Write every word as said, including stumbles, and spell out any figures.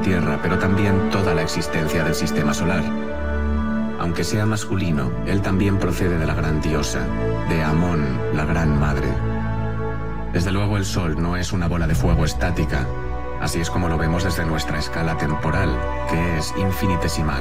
Tierra, pero también toda la existencia del sistema solar. Aunque sea masculino, él también procede de la gran diosa, de Amón, la gran madre. Desde luego el Sol no es una bola de fuego estática, así es como lo vemos desde nuestra escala temporal, que es infinitesimal.